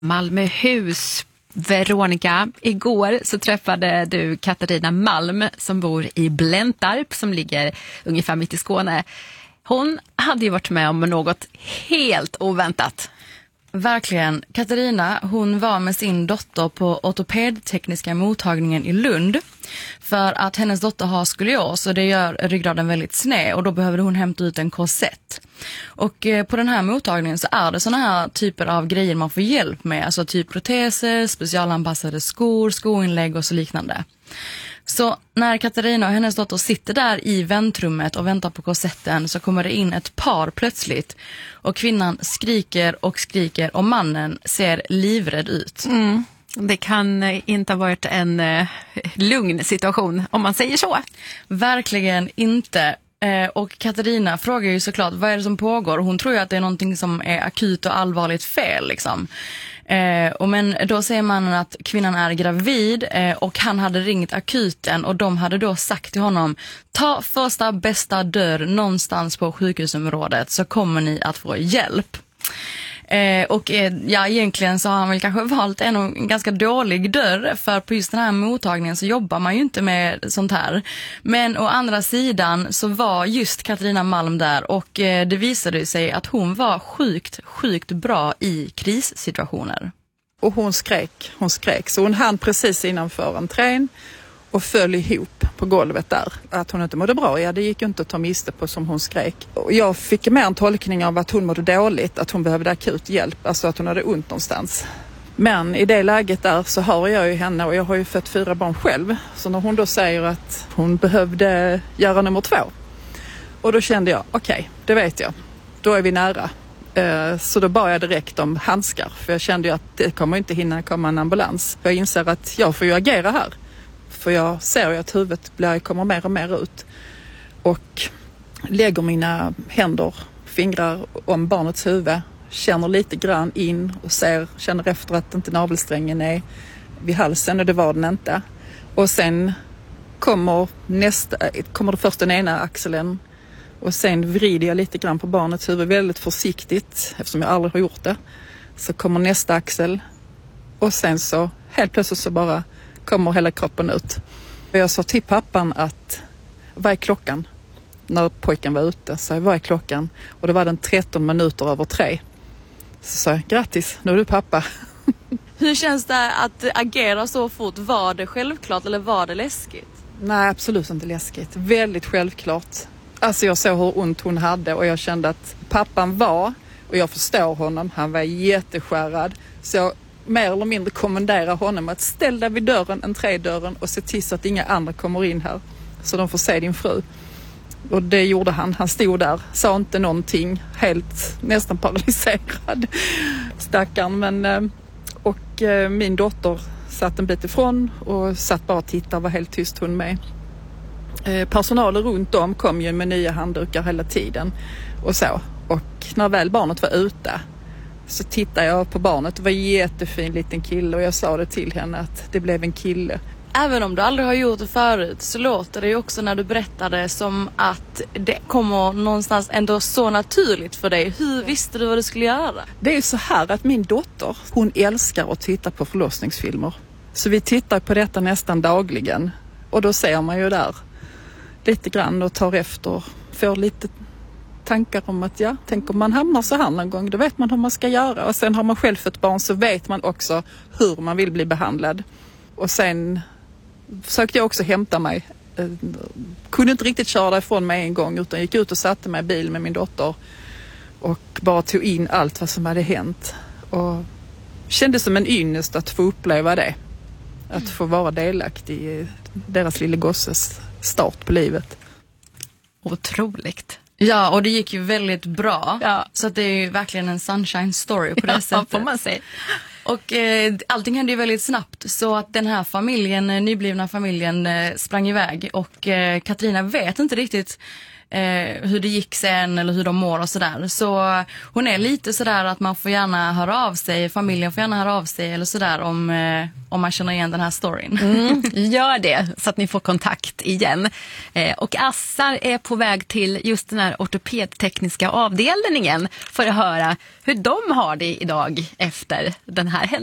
Malmöhus. Veronica, igår så träffade du Katarina Malm som bor i Blentarp som ligger ungefär mitt i Skåne. Hon hade ju varit med om något helt oväntat. Verkligen. Katarina, hon var med sin dotter på ortopedtekniska mottagningen i Lund för att hennes dotter har skolios och det gör ryggraden väldigt sned och då behöver hon hämta ut en korsett. Och på den här mottagningen så är det såna här typer av grejer man får hjälp med, alltså typ proteser, specialanpassade skor, skoinlägg och så liknande. Så när Katarina och hennes dotter sitter där i väntrummet och väntar på korsetten så kommer det in ett par plötsligt. Och kvinnan skriker och skriker och mannen ser livrädd ut. Det kan inte ha varit en lugn situation om man säger så. Verkligen inte. Och Katarina frågar ju såklart vad är det som pågår. Hon tror ju att det är någonting som är akut och allvarligt fel liksom. Men då säger mannen att kvinnan är gravid och han hade ringt akuten och de hade då sagt till honom: ta första bästa dörr någonstans på sjukhusområdet så kommer ni att få hjälp. Egentligen så har han väl kanske valt en ganska dålig dörr för på just den här mottagningen så jobbar man ju inte med sånt här. Men å andra sidan så var just Katarina Malm där och det visade sig att hon var sjukt bra i krissituationer. Och hon skrek. Så hon hann precis innanför entrén och föll ihop på golvet där. Att hon inte mådde bra, det gick ju inte att ta miste på som hon skrek. Och jag fick mer en tolkning av att hon mådde dåligt, att hon behövde akut hjälp, alltså att hon hade ont någonstans. Men i det läget där så hör jag ju henne och jag har ju fött 4 barn själv. Så när hon då säger att hon behövde göra nummer 2. Och då kände jag, okej, det vet jag. Då är vi nära. Så då bad jag direkt om handskar. För jag kände ju att det kommer inte hinna komma en ambulans. Jag inser att jag får ju agera här. För jag ser ju att huvudet kommer mer och mer ut. Och lägger mina händer, fingrar om barnets huvud. Känner lite grann in och känner efter att inte navelsträngen är vid halsen och det var den inte. Och sen kommer det först den ena axeln och sen vrider jag lite grann på barnets huvud väldigt försiktigt eftersom jag aldrig har gjort det. Så kommer nästa axel och sen så helt plötsligt så bara kommer hela kroppen ut. Jag sa till pappan att vad är klockan? När pojken var ute så vad är klockan? Och det var den 13 minuter över 3. Så sa jag, grattis, nu är du pappa. Hur känns det att agera så fort? Var det självklart eller var det läskigt? Nej, absolut inte läskigt. Väldigt självklart. Alltså jag såg hur ont hon hade och jag kände att pappan var, och jag förstår honom, han var jätteskärrad. Så jag mer eller mindre kommenderar honom att ställ dig vid dörren, entrédörren och se till så att inga andra kommer in här. Så de får se din fru. Och det gjorde han. Han stod där, sa inte någonting, helt nästan paralyserad. Stackarn. Och min dotter satt en bit ifrån och satt bara och tittade, var helt tyst hon med. Personalen runt om kom ju med nya handdukar hela tiden och så. Och när väl barnet var ute så tittade jag på barnet. Det var en jättefin liten kille och jag sa det till henne att det blev en kille. Även om du aldrig har gjort det förut så låter det ju också när du berättade som att det kommer någonstans ändå så naturligt för dig. Hur visste du vad du skulle göra? Det är ju så här att min dotter, hon älskar att titta på förlossningsfilmer. Så vi tittar på detta nästan dagligen. Och då ser man ju där lite grann och tar efter, får lite tankar om att tänk om man hamnar så här någon gång, då vet man hur man ska göra. Och sen har man själv fött barn så vet man också hur man vill bli behandlad. Och sen försökte jag också hämta mig. Kunde inte riktigt köra därifrån med en gång utan gick ut och satte mig i bil med min dotter och bara tog in allt vad som hade hänt. Och kände som en ynnest att få uppleva det. Att få vara delaktig i deras lilla gosses start på livet. Otroligt. Ja, och det gick ju väldigt bra. Ja. Så att det är ju verkligen en sunshine story på det sättet. Får man säga. Och allting hände ju väldigt snabbt så att den här familjen, nyblivna familjen sprang iväg och Katarina vet inte riktigt hur det gick sen eller hur de mår och sådär. Så hon är lite sådär att man får gärna höra av sig, familjen får gärna höra av sig eller sådär om man känner igen den här storyn. Gör det så att ni får kontakt igen. Och Assar är på väg till just den här ortopedtekniska avdelningen för att höra hur de har det idag efter den här händelsen.